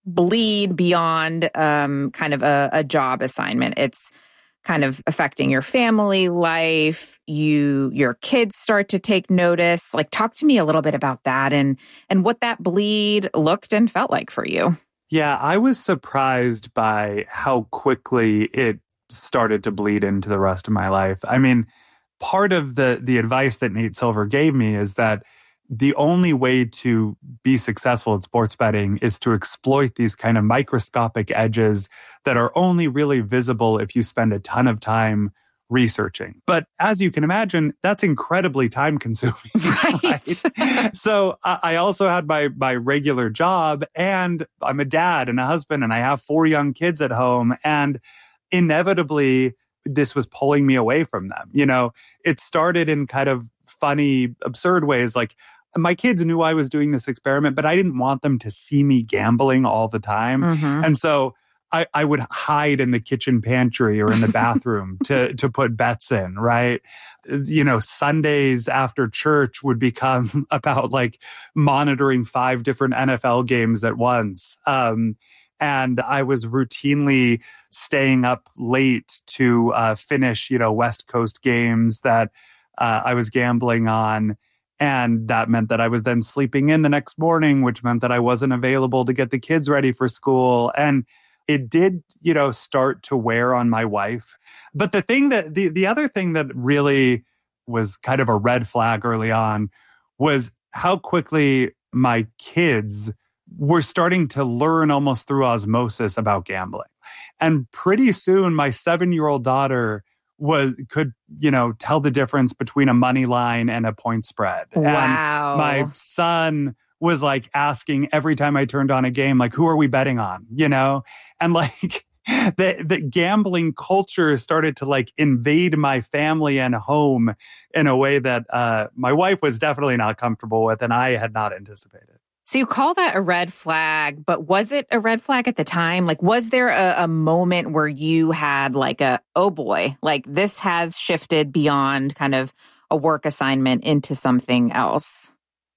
bleed beyond um, kind of a, a job assignment. It's kind of affecting your family life. You, your kids start to take notice. Like, talk to me a little bit about that and and what that bleed looked and felt like for you. Yeah, I was surprised by how quickly it started to bleed into the rest of my life. I mean, part of the the advice that Nate Silver gave me is that the only way to be successful at sports betting is to exploit these kind of microscopic edges that are only really visible if you spend a ton of time researching. But as you can imagine, that's incredibly time consuming. Right. right? So I also had my, my regular job, and I'm a dad and a husband, and I have four young kids at home. And inevitably, this was pulling me away from them. You know, it started in kind of funny, absurd ways. Like, my kids knew I was doing this experiment, but I didn't want them to see me gambling all the time. Mm-hmm. And so I, I would hide in the kitchen pantry or in the bathroom to, to put bets in, right? You know, Sundays after church would become about like monitoring five different N F L games at once. Um, and I was routinely staying up late to uh, finish, you know, West Coast games that uh, I was gambling on. And that meant that I was then sleeping in the next morning, which meant that I wasn't available to get the kids ready for school. And it did, you know, start to wear on my wife. But the thing that, the, the other thing that really was kind of a red flag early on was how quickly my kids were starting to learn almost through osmosis about gambling. And pretty soon, my seven-year-old daughter was could, you know, tell the difference between a money line and a point spread. Wow. And my son was like asking every time I turned on a game, like, who are we betting on? You know? And like the, the gambling culture started to like invade my family and home in a way that uh, my wife was definitely not comfortable with, and I had not anticipated. So you call that a red flag, but was it a red flag at the time? Like, was there a, a moment where you had like a, oh boy, like this has shifted beyond kind of a work assignment into something else?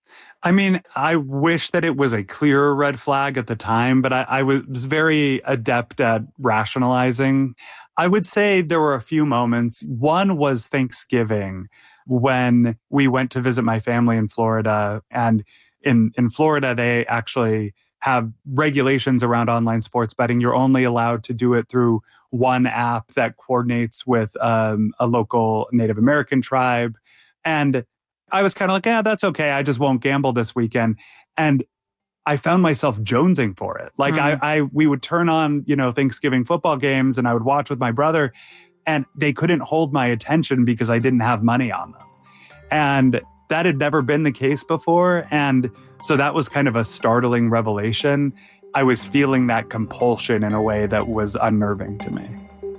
I mean, I wish that it was a clearer red flag at the time, but I, I was very adept at rationalizing. I would say there were a few moments. One was Thanksgiving, when we went to visit my family in Florida. And in, in Florida, they actually have regulations around online sports betting. You're only allowed to do it through one app that coordinates with um, a local Native American tribe. And I was kind of like, yeah, that's okay. I just won't gamble this weekend. And I found myself jonesing for it. Like mm. I, I, we would turn on, you know, Thanksgiving football games, and I would watch with my brother, and they couldn't hold my attention because I didn't have money on them. And that had never been the case before. And so that was kind of a startling revelation. I was feeling that compulsion in a way that was unnerving to me.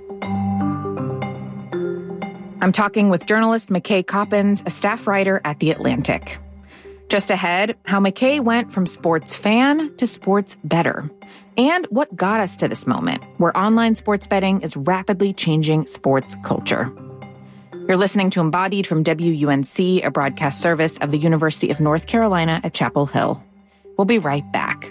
I'm talking with journalist McKay Coppins, a staff writer at The Atlantic. Just ahead, how McKay went from sports fan to sports bettor, and what got us to this moment where online sports betting is rapidly changing sports culture. You're listening to Embodied from W U N C, a broadcast service of the University of North Carolina at Chapel Hill. We'll be right back.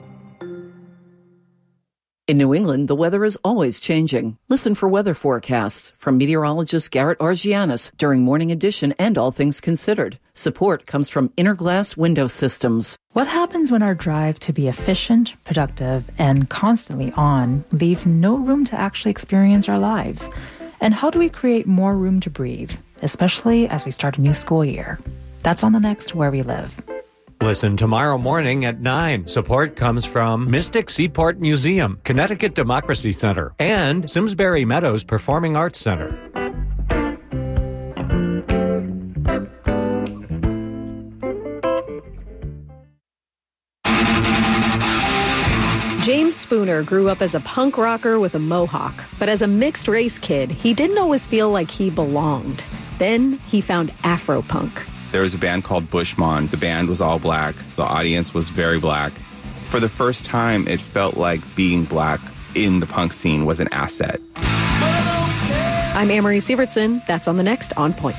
In New England, the weather is always changing. Listen for weather forecasts from meteorologist Garrett Argianis during Morning Edition and All Things Considered. Support comes from Interglass Window Systems. What happens when our drive to be efficient, productive, and constantly on leaves no room to actually experience our lives? And how do we create more room to breathe, especially as we start a new school year? That's on the next Where We Live. Listen tomorrow morning at nine. Support comes from Mystic Seaport Museum, Connecticut Democracy Center, and Simsbury Meadows Performing Arts Center. James Spooner grew up as a punk rocker with a mohawk, but as a mixed-race kid, he didn't always feel like he belonged. Then he found Afropunk. There was a band called Bushmon. The band was all black. The audience was very black. For the first time, it felt like being black in the punk scene was an asset. I'm Amory Sievertson. That's on the next On Point.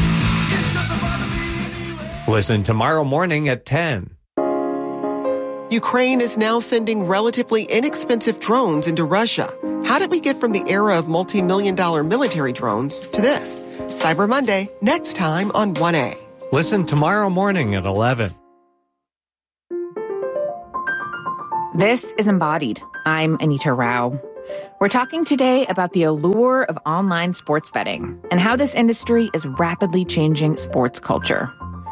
Listen tomorrow morning at ten. Ukraine is now sending relatively inexpensive drones into Russia. How did we get from the era of multi-million dollar military drones to this? Cyber Monday, next time on one A. Listen tomorrow morning at eleven. This is Embodied. I'm Anita Rao. We're talking today about the allure of online sports betting and how this industry is rapidly changing sports culture.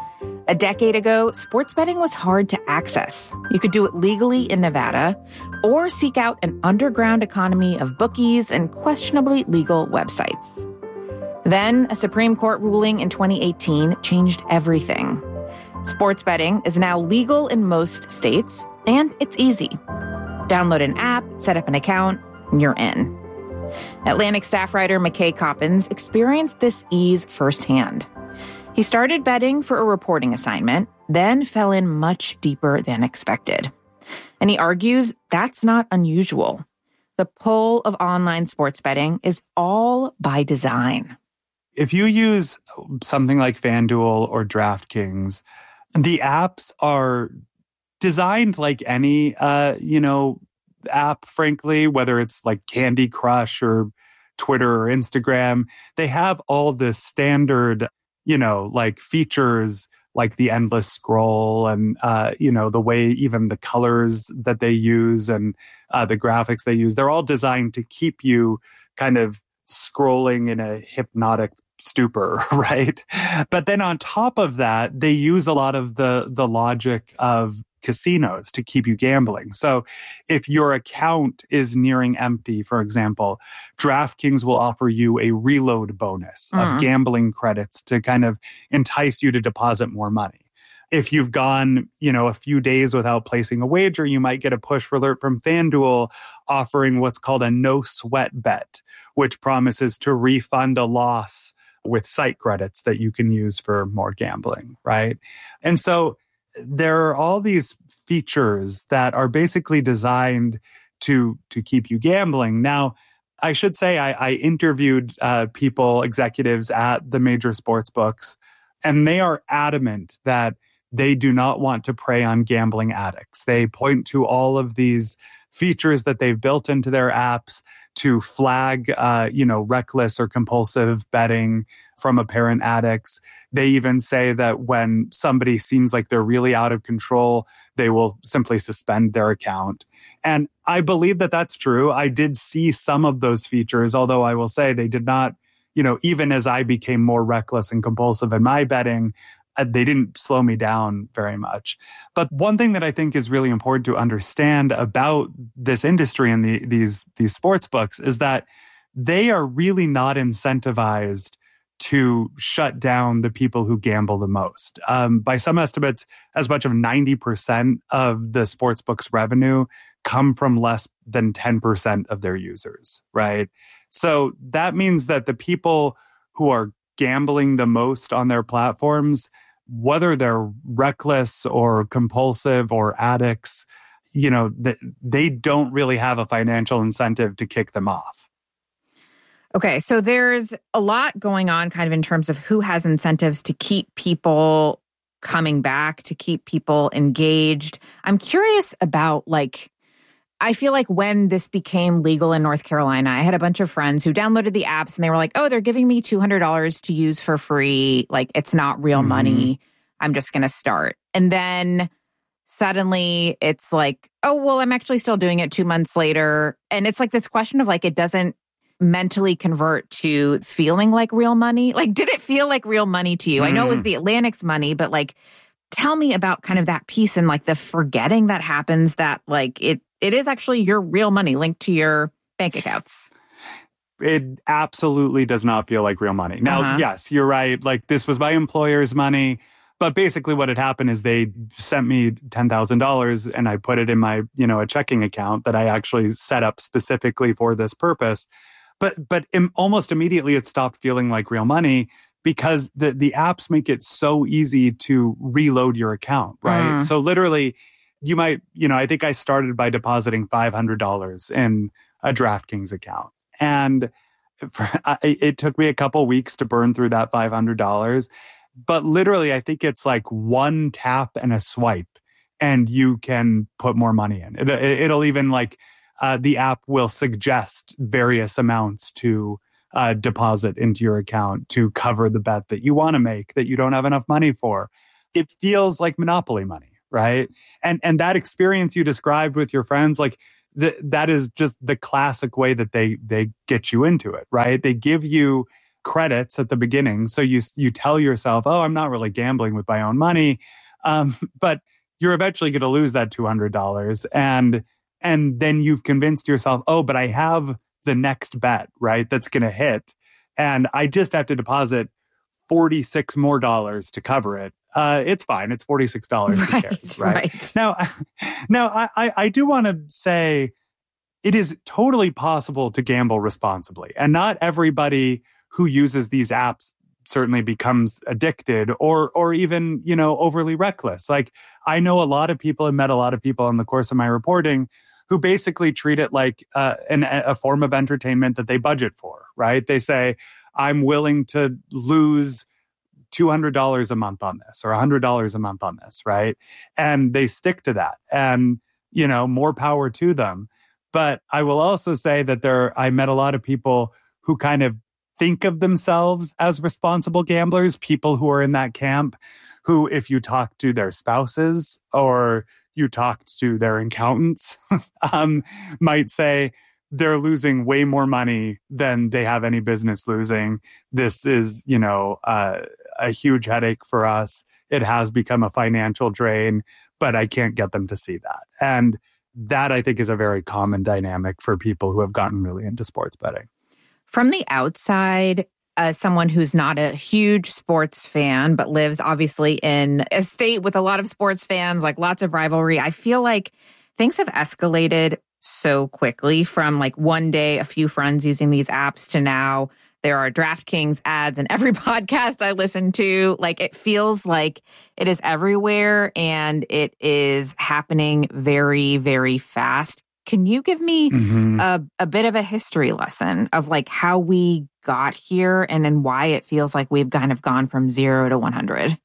A decade ago, sports betting was hard to access. You could do it legally in Nevada or seek out an underground economy of bookies and questionably legal websites. Then, a Supreme Court ruling in twenty eighteen changed everything. Sports betting is now legal in most states, and it's easy. Download an app, set up an account, and you're in. Atlantic staff writer McKay Coppins experienced this ease firsthand. He started betting for a reporting assignment, then fell in much deeper than expected. And he argues that's not unusual. The pull of online sports betting is all by design. If you use something like FanDuel or DraftKings, the apps are designed like any, uh, you know, app, frankly, whether it's like Candy Crush or Twitter or Instagram. They have all the standard, you know, like features like the endless scroll and, uh, you know, the way even the colors that they use and uh, the graphics they use, they're all designed to keep you kind of scrolling in a hypnotic stupor, right? But then on top of that, they use a lot of the the logic of casinos to keep you gambling. So if your account is nearing empty, for example, DraftKings will offer you a reload bonus mm. of gambling credits to kind of entice you to deposit more money. If you've gone, you know, a few days without placing a wager, you might get a push alert from FanDuel offering what's called a no sweat bet, which promises to refund a loss with site credits that you can use for more gambling, right? And so there are all these features that are basically designed to to keep you gambling. Now, I should say I, I interviewed uh, people, executives at the major sports books, and they are adamant that they do not want to prey on gambling addicts. They point to all of these features that they've built into their apps to flag, uh, you know, reckless or compulsive betting from apparent addicts. They even say that when somebody seems like they're really out of control, they will simply suspend their account. And I believe that that's true. I did see some of those features, although I will say they did not, you know, even as I became more reckless and compulsive in my betting, they didn't slow me down very much. But one thing that I think is really important to understand about this industry and the, these, these sports books is that they are really not incentivized to shut down the people who gamble the most. Um, by some estimates, as much of ninety percent of the sportsbook's revenue come from less than ten percent of their users, right? So that means that the people who are gambling the most on their platforms, whether they're reckless or compulsive or addicts, you know, they don't really have a financial incentive to kick them off. Okay, so there's a lot going on kind of in terms of who has incentives to keep people coming back, to keep people engaged. I'm curious about, like, I feel like when this became legal in North Carolina, I had a bunch of friends who downloaded the apps and they were like, oh, they're giving me two hundred dollars to use for free. Like, it's not real mm-hmm. money. I'm just going to start. And then suddenly it's like, oh, well, I'm actually still doing it two months later. And it's like this question of, like, it doesn't mentally convert to feeling like real money. Like, did it feel like real money to you? Mm. I know it was the Atlantic's money, but, like, tell me about kind of that piece and, like, the forgetting that happens, that, like, it it is actually your real money linked to your bank accounts. It absolutely does not feel like real money. Now, uh-huh. yes, you're right. Like, this was my employer's money. But basically what had happened is they sent me ten thousand dollars and I put it in my, you know, a checking account that I actually set up specifically for this purpose. But but im- almost immediately it stopped feeling like real money because the, the apps make it so easy to reload your account, right? Mm. So literally, you might, you know, I think I started by depositing five hundred dollars in a DraftKings account. And for, I, it took me a couple weeks to burn through that five hundred dollars. But literally, I think it's like one tap and a swipe. and you can put more money in. It, it'll even like, uh, the app will suggest various amounts to uh, deposit into your account to cover the bet that you want to make that you don't have enough money for. It feels like Monopoly money, right? And and that experience you described with your friends, like th- that is just the classic way that they they get you into it, right? They give you credits at the beginning, so you you tell yourself, "Oh, I'm not really gambling with my own money," um, but you're eventually going to lose that two hundred dollars, and and then you've convinced yourself, "Oh, but I have the next bet, right? That's going to hit, and I just have to deposit forty-six more dollars to cover it." Uh, it's fine. It's forty-six dollars. Right, Who cares, right? right. Now, now I, I, I do want to say it is totally possible to gamble responsibly. And not everybody who uses these apps certainly becomes addicted or or even, you know, overly reckless. Like, I know a lot of people and met a lot of people in the course of my reporting who basically treat it like uh, an, a form of entertainment that they budget for, right? They say, I'm willing to lose two hundred dollars a month on this or one hundred dollars a month on this, right? And they stick to that. And, you know, more power to them. But I will also say that there, I met a lot of people who kind of think of themselves as responsible gamblers, people who are in that camp, who, if you talk to their spouses or you talked to their accountants, um, might say, they're losing way more money than they have any business losing. This is, you know, uh, a huge headache for us. It has become a financial drain, but I can't get them to see that. And that, I think, is a very common dynamic for people who have gotten really into sports betting. From the outside, as someone who's not a huge sports fan, but lives obviously in a state with a lot of sports fans, like lots of rivalry, I feel like things have escalated so quickly from like one day, a few friends using these apps to now there are DraftKings ads in every podcast I listen to. Like, it feels like it is everywhere and it is happening very, very fast. Can you give me mm-hmm. a, a bit of a history lesson of like how we got here and then why it feels like we've kind of gone from zero to one hundred?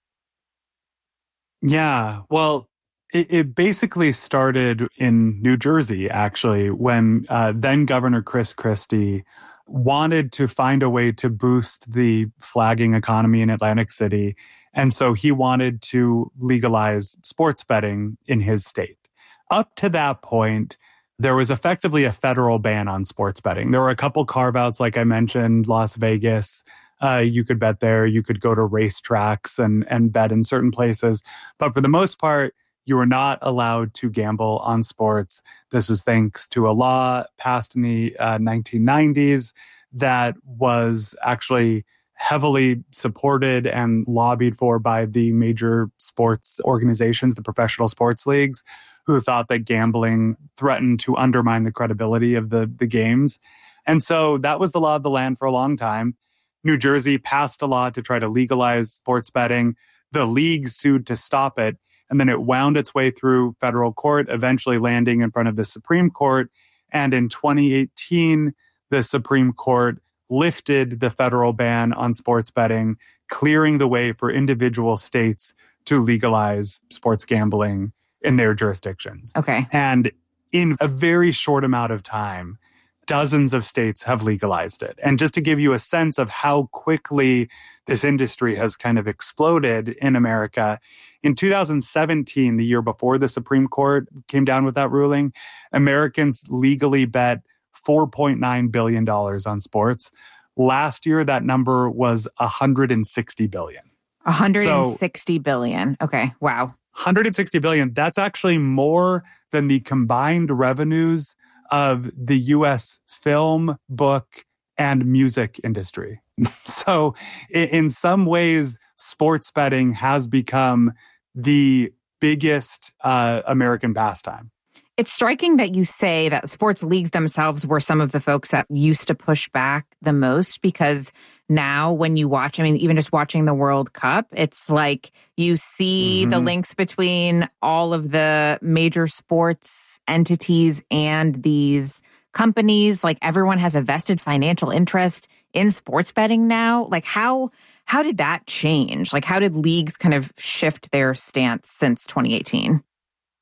Yeah, well, It, it basically started in New Jersey, actually, when uh, then Governor Chris Christie wanted to find a way to boost the flagging economy in Atlantic City. And so he wanted to legalize sports betting in his state. Up to that point, there was effectively a federal ban on sports betting. There were a couple carve-outs, like I mentioned, Las Vegas. Uh, you could bet there. You could go to racetracks and, and bet in certain places. But for the most part, you were not allowed to gamble on sports. This was thanks to a law passed in the uh, nineteen nineties that was actually heavily supported and lobbied for by the major sports organizations, the professional sports leagues, who thought that gambling threatened to undermine the credibility of the, the games. And so that was the law of the land for a long time. New Jersey passed a law to try to legalize sports betting. The league sued to stop it. And then it wound its way through federal court, eventually landing in front of the Supreme Court. And in twenty eighteen, the Supreme Court lifted the federal ban on sports betting, clearing the way for individual states to legalize sports gambling in their jurisdictions. Okay. And in a very short amount of time, dozens of states have legalized it. And just to give you a sense of how quickly this industry has kind of exploded in America, in two thousand seventeen, the year before the Supreme Court came down with that ruling, Americans legally bet four point nine billion dollars on sports. Last year, that number was one hundred sixty billion dollars. one hundred sixty so, billion dollars. Okay, wow. one hundred sixty billion dollars. That's actually more than the combined revenues of the U S film, book, and music industry. So in some ways, sports betting has become the biggest uh, American pastime. It's striking that you say that sports leagues themselves were some of the folks that used to push back the most, because now when you watch, I mean, even just watching the World Cup, it's like you see mm-hmm. the links between all of the major sports entities and these companies. Like, everyone has a vested financial interest in sports betting now. Like, how how did that change? Like, how did leagues kind of shift their stance since twenty eighteen?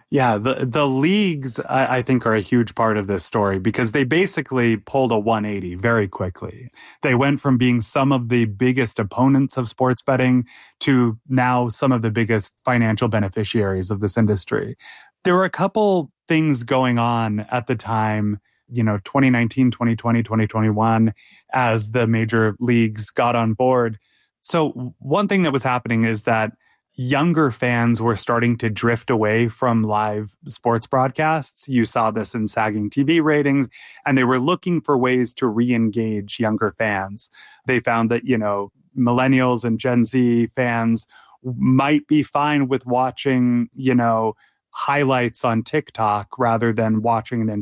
Yeah, the, the leagues, I, I think, are a huge part of this story because they basically pulled a one eighty very quickly. They went from being some of the biggest opponents of sports betting to now some of the biggest financial beneficiaries of this industry. There were a couple things going on at the time, you know, twenty nineteen, twenty twenty, twenty twenty-one, as the major leagues got on board. So one thing that was happening is that younger fans were starting to drift away from live sports broadcasts. You saw this in sagging T V ratings, and they were looking for ways to re-engage younger fans. They found that, you know, millennials and Gen Z fans might be fine with watching, you know, highlights on TikTok rather than watching an